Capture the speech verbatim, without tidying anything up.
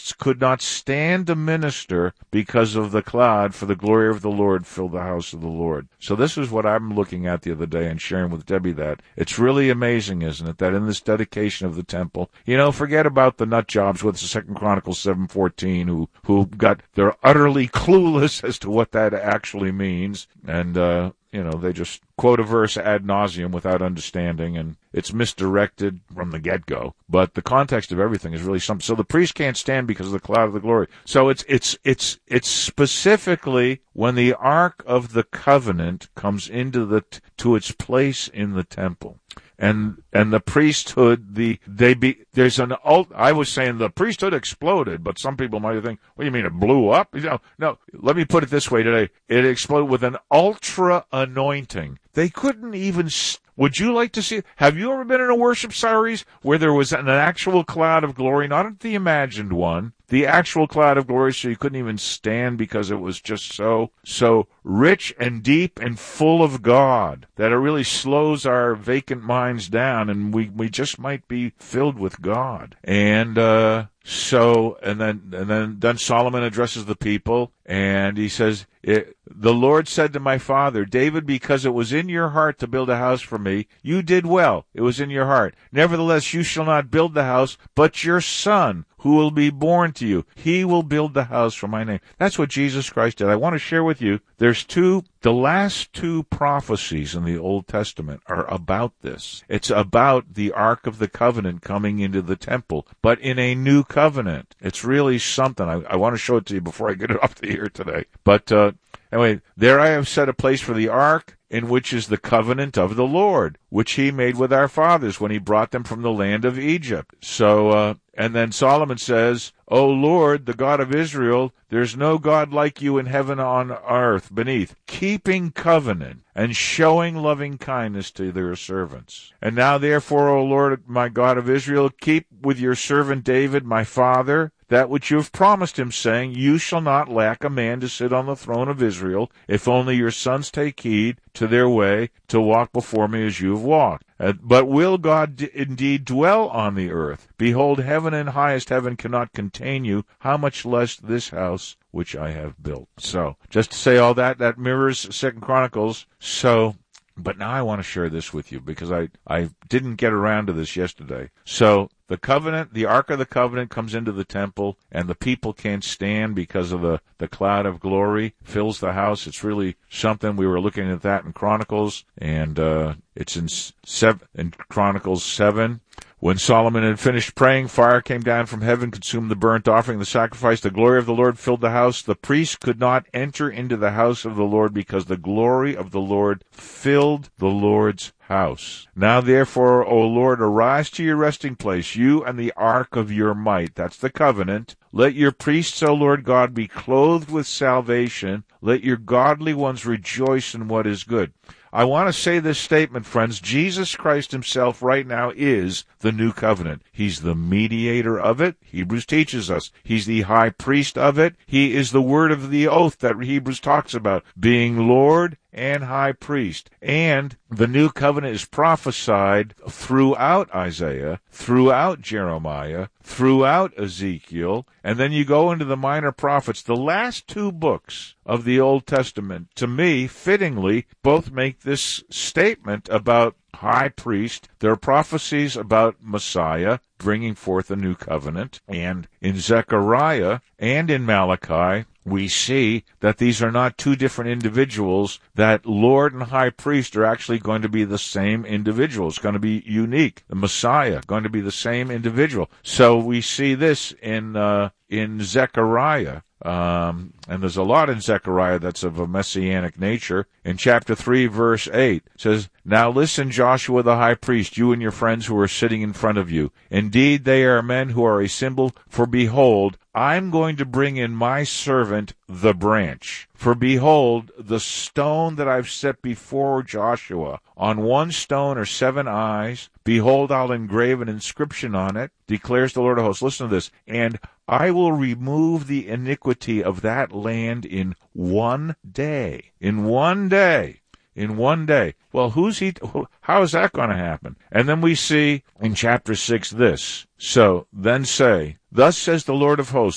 priests could not stand to minister because of the cloud, for the glory of the Lord filled the house of the Lord. So this is what I'm looking at the other day and sharing with Debbie that. It's really amazing, isn't it, that in this dedication of the temple, you know, forget about the nut jobs with Second Chronicles seven fourteen who, who got, they're utterly clueless as to what that actually means. And, uh, you know, they just quote a verse ad nauseum without understanding, and it's misdirected from the get-go. But the context of everything is really something. So the priest can't stand because of the cloud of the glory. So it's it's it's it's specifically when the Ark of the Covenant comes into the t- to its place in the temple. And and the priesthood, the they be there's an ult. I was saying the priesthood exploded, but some people might think, "What do you mean it blew up?" You know, no. Let me put it this way today: it exploded with an ultra anointing. They couldn't even. St- Would you like to see? Have you ever been in a worship series where there was an actual cloud of glory, not the imagined one, the actual cloud of glory, so you couldn't even stand because it was just so, so rich and deep and full of God that it really slows our vacant minds down, and we, we just might be filled with God. And, uh, So, and then, and then, then Solomon addresses the people, and he says, it, the Lord said to my father, David, because it was in your heart to build a house for me, you did well. It was in your heart. Nevertheless, you shall not build the house, but your son, who will be born to you. He will build the house for my name. That's what Jesus Christ did. I want to share with you, there's two, the last two prophecies in the Old Testament are about this. It's about the Ark of the Covenant coming into the temple, but in a new covenant. It's really something. I, I want to show it to you before I get it off the air today. But, uh, anyway, there I have set a place for the Ark, in which is the covenant of the Lord, which he made with our fathers when he brought them from the land of Egypt. So, uh, and then Solomon says, O Lord, the God of Israel, there's no God like you in heaven on earth beneath, keeping covenant and showing loving kindness to their servants. And now therefore, O Lord, my God of Israel, keep with your servant David, my father, that which you have promised him, saying, you shall not lack a man to sit on the throne of Israel, if only your sons take heed to their way, to walk before me as you have walked. Uh, but will God d- indeed dwell on the earth? Behold, heaven and highest heaven cannot contain you, how much less this house which I have built. So, just to say all that, that mirrors Second Chronicles. So, but now I want to share this with you, because I, I didn't get around to this yesterday. So, the covenant, the Ark of the Covenant comes into the temple, and the people can't stand because of the, the cloud of glory fills the house. It's really something. We were looking at that in Chronicles, and uh, it's in, seven, in Chronicles seven. When Solomon had finished praying, fire came down from heaven, consumed the burnt offering, the sacrifice. The glory of the Lord filled the house. The priest could not enter into the house of the Lord because the glory of the Lord filled the Lord's house. Now therefore, O Lord, arise to your resting place, you and the ark of your might. That's the covenant. Let your priests, O Lord God, be clothed with salvation. Let your godly ones rejoice in what is good. I want to say this statement, friends. Jesus Christ himself right now is the new covenant. He's the mediator of it. Hebrews teaches us. He's the high priest of it. He is the word of the oath that Hebrews talks about, being Lord and high priest. And the new covenant is prophesied throughout Isaiah, throughout Jeremiah, throughout Ezekiel, and then you go into the minor prophets. The last two books of the Old Testament, to me, fittingly, both make this statement about high priest. There are prophecies about Messiah bringing forth a new covenant, and in Zechariah and in Malachi, we see that these are not two different individuals, that Lord and High Priest are actually going to be the same individual. It's going to be unique. The Messiah going to be the same individual. So we see this in uh, in Zechariah. Um, and there's a lot in Zechariah that's of a messianic nature. In chapter three, verse eight, it says, Now listen, Joshua the high priest, you and your friends who are sitting in front of you. Indeed, they are men who are a symbol, for behold, I'm going to bring in my servant, the branch. For behold, the stone that I've set before Joshua, on one stone are seven eyes. Behold, I'll engrave an inscription on it, declares the Lord of hosts. Listen to this. And I will remove the iniquity of that land in one day. In one day. In one day. Well, who's he? How is that going to happen? And then we see in chapter six this. So then say, Thus says the Lord of hosts,